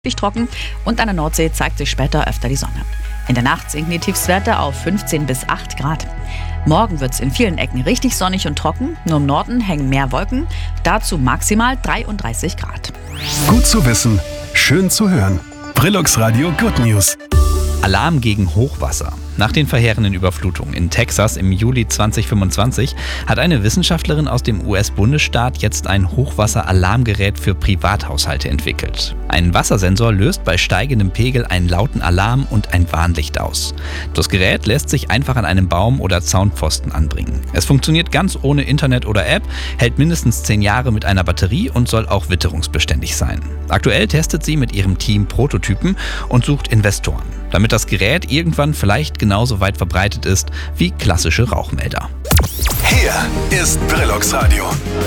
trocken und an der Nordsee zeigt sich später öfter die Sonne. In der Nacht sinken die Tiefstwerte auf 15 bis 8 Grad. Morgen wird es in vielen Ecken richtig sonnig und trocken, nur im Norden hängen mehr Wolken, dazu maximal 33 Grad. Gut zu wissen, schön zu hören. Brillux Radio Good News. Alarm gegen Hochwasser. Nach den verheerenden Überflutungen in Texas im Juli 2025 hat eine Wissenschaftlerin aus dem US-Bundesstaat jetzt ein Hochwasseralarmgerät für Privathaushalte entwickelt. Ein Wassersensor löst bei steigendem Pegel einen lauten Alarm und ein Warnlicht aus. Das Gerät lässt sich einfach an einem Baum oder Zaunpfosten anbringen. Es funktioniert ganz ohne Internet oder App, hält mindestens 10 Jahre mit einer Batterie und soll auch witterungsbeständig sein. Aktuell testet sie mit ihrem Team Prototypen und sucht Investoren, damit das Gerät irgendwann vielleicht genauso weit verbreitet ist wie klassische Rauchmelder. Hier ist Brillux Radio.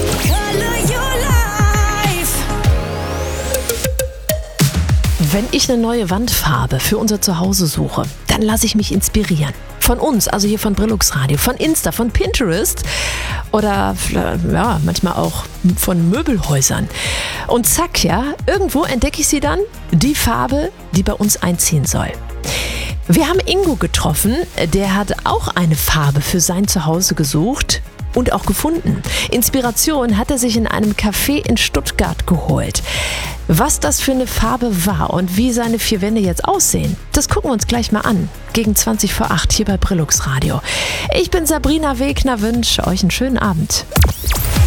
Wenn ich eine neue Wandfarbe für unser Zuhause suche, dann lasse ich mich inspirieren. Von uns, also hier von Brillux Radio, von Insta, von Pinterest oder ja, manchmal auch von Möbelhäusern. Und zack, ja, irgendwo entdecke ich sie dann, die Farbe, die bei uns einziehen soll. Wir haben Ingo getroffen, der hat auch eine Farbe für sein Zuhause gesucht und auch gefunden. Inspiration hat er sich in einem Café in Stuttgart geholt. Was das für eine Farbe war und wie seine 4 Wände jetzt aussehen, das gucken wir uns gleich mal an. Gegen 20 vor 8 hier bei Brillux Radio. Ich bin Sabrina Wegner, wünsche euch einen schönen Abend.